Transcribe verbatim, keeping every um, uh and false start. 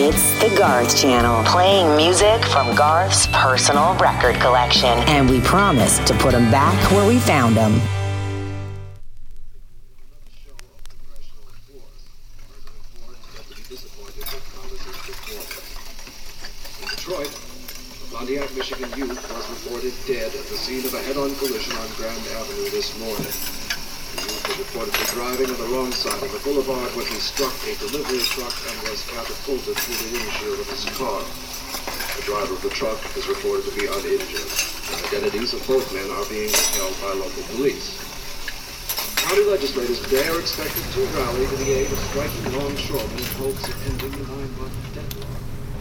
It's the Garth Channel, playing music from Garth's personal record collection. And we promise to put them back where we found them. In Detroit, a Pontiac, Michigan youth was reported dead at the scene of a head-on collision on Grand Avenue this morning. The youth was reportedly driving on the wrong side of the boulevard when he struck a delivery truck and was catapulted through the windshield of his car. The driver of the truck is reported to be uninjured. The identities of both men are being withheld by local police. County legislators today are expected to rally to the aid of striking longshoremen in hopes of ending the nine-month deadlock.